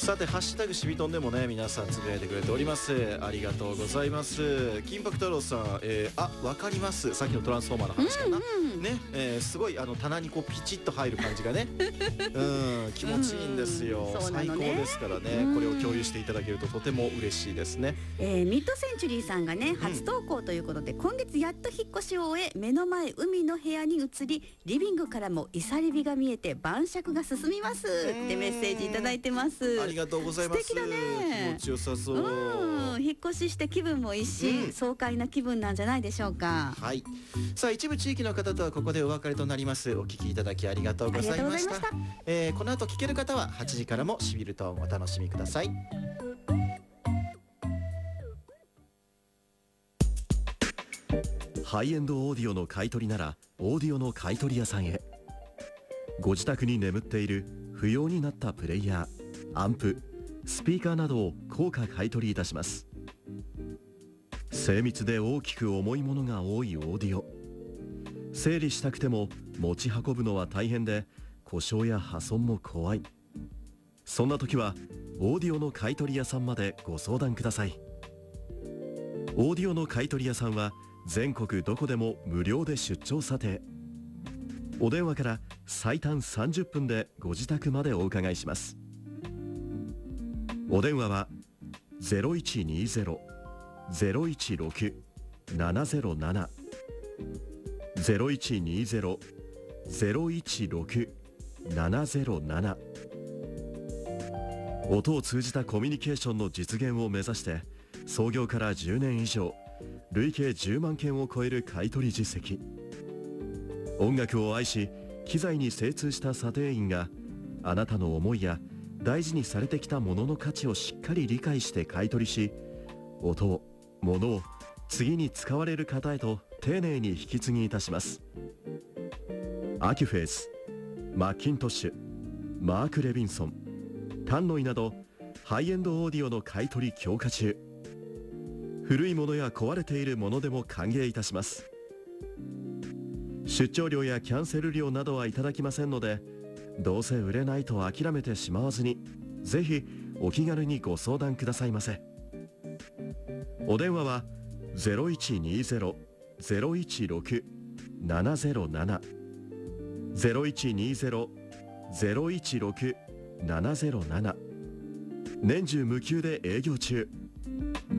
さてハッシュタグしびとんでもね皆さんつぶやいてくれております。ありがとうございます。金箔太郎さん、わかります。さっきのトランスフォーマーの話かな、ね、すごい棚にこうピチッと入る感じがね気持ちいいんですよ、最高ですからね、これを共有していただけるととても嬉しいですね。 ミッドセンチュリーさんがね初投稿ということで、今月やっと引っ越しを終え目の前海の部屋に移り、リビングからもいさり火が見えて晩酌が進みますってメッセージいただいてます。 ありがとうございます。 素敵だね。 気持ちよさそう。 引っ越しして気分もいいし、爽快な気分なんじゃないでしょうか。 はい。さあ一部地域の方とはここでお別れとなります。お聞きいただきありがとうございました。この後聞ける方は8時からもしびるトーンお楽しみください。 ハイエンドオーディオの買い取りならオーディオの買い取り屋さんへ。ご自宅に眠っている不要になったプレイヤー、アンプ、スピーカーなどを高価買い取りいたします。精密で大きく重いものが多いオーディオ、整理したくても持ち運ぶのは大変で故障や破損も怖い。そんな時はオーディオの買い取り屋さんまでご相談ください。オーディオの買い取り屋さんは全国どこでも無料で出張査定。お電話から最短30分でご自宅までお伺いします。お電話は 0120-016-707 0120-016-707。音を通じたコミュニケーションの実現を目指して創業から10年以上、累計10万件を超える買い取り実績。音楽を愛し機材に精通した査定員があなたの思いや大事にされてきたものの価値をしっかり理解して買い取りし、音を物を次に使われる方へと丁寧に引き継ぎいたします。アキュフェイス、マッキントッシュ、マーク・レビンソン、タンノイなどハイエンドオーディオの買い取り強化中。古いものや壊れているものでも歓迎いたします。出張料やキャンセル料などはいただきませんので、どうせ売れないと諦めてしまわずに、ぜひお気軽にご相談くださいませ。お電話は 0120-016-707 0120-016-707。年中無休で営業中。